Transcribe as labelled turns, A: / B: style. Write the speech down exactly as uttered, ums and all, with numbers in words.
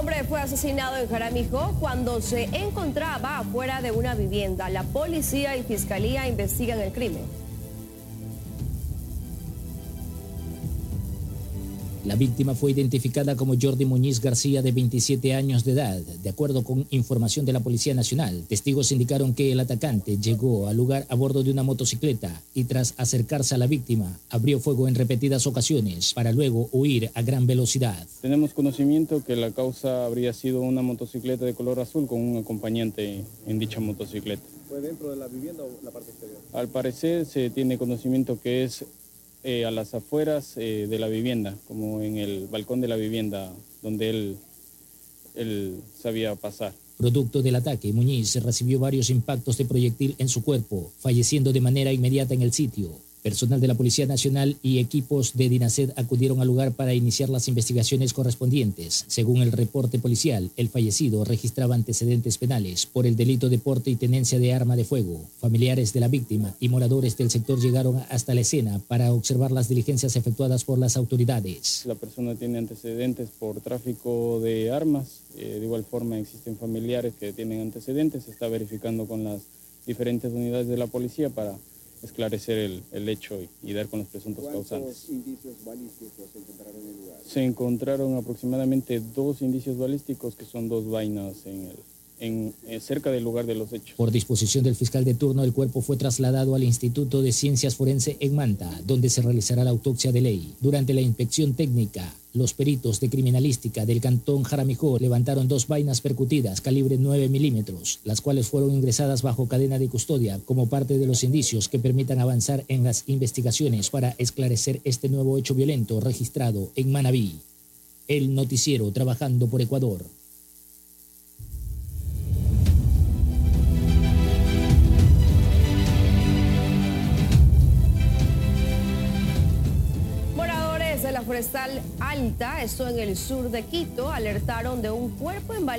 A: hombre fue asesinado en Jaramillo cuando se encontraba afuera de una vivienda. La policía y fiscalía investigan el crimen.
B: La víctima fue identificada como Jordi Muñiz García, de veintisiete años de edad. De acuerdo con información de la Policía Nacional, testigos indicaron que el atacante llegó al lugar a bordo de una motocicleta y tras acercarse a la víctima, abrió fuego en repetidas ocasiones para luego huir a gran velocidad.
C: Tenemos conocimiento que la causa habría sido una motocicleta de color azul con un acompañante en dicha motocicleta.
D: ¿Fue dentro de la vivienda o la parte exterior?
C: Al parecer se tiene conocimiento que es Eh, a las afueras eh, de la vivienda, como en el balcón de la vivienda donde él, él sabía pasar.
B: Producto del ataque, Muñiz recibió varios impactos de proyectil en su cuerpo, falleciendo de manera inmediata en el sitio. Personal de la Policía Nacional y equipos de DINASED acudieron al lugar para iniciar las investigaciones correspondientes. Según el reporte policial, el fallecido registraba antecedentes penales por el delito de porte y tenencia de arma de fuego. Familiares de la víctima y moradores del sector llegaron hasta la escena para observar las diligencias efectuadas por las autoridades.
C: La persona tiene antecedentes por tráfico de armas. Eh, de igual forma existen familiares que tienen antecedentes. Se está verificando con las diferentes unidades de la policía para esclarecer el, el hecho y, y dar con los presuntos causantes.
D: ¿Cuántos indicios balísticos se encontraron en el lugar?
C: Se encontraron aproximadamente dos indicios balísticos, que son dos vainas en el, en, eh, cerca del lugar de los hechos.
B: Por disposición del fiscal de turno, el cuerpo fue trasladado al Instituto de Ciencias Forense en Manta, donde se realizará la autopsia de ley. Durante la inspección técnica, los peritos de criminalística del cantón Jaramillo levantaron dos vainas percutidas calibre nueve milímetros, las cuales fueron ingresadas bajo cadena de custodia como parte de los indicios que permitan avanzar en las investigaciones para esclarecer este nuevo hecho violento registrado en Manabí. El noticiero Trabajando por Ecuador.
A: De la Forestal Alta, esto en el sur de Quito, alertaron de un cuerpo en